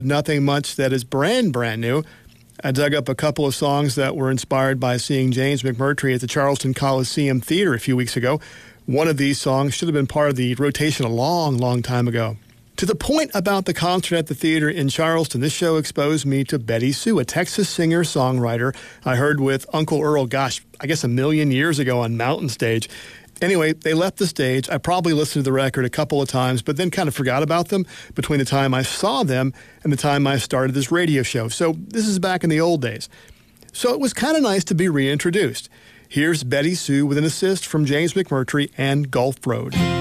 Nothing much that is brand new. I dug up a couple of songs that were inspired by seeing James McMurtry at the Charleston Coliseum Theater a few weeks ago. One of these songs should have been part of the rotation a long time ago. To the point about the concert at the theater in Charleston, this show exposed me to Betty Sue, a Texas singer-songwriter I heard with Uncle Earl, I guess a million years ago on Mountain Stage. Anyway, they left the stage. I probably listened to the record a couple of times, but then kind of forgot about them between the time I saw them and the time I started this radio show. So this is back in the old days. So it was kind of nice to be reintroduced. Here's Betty Sue with an assist from James McMurtry and Gulf Road.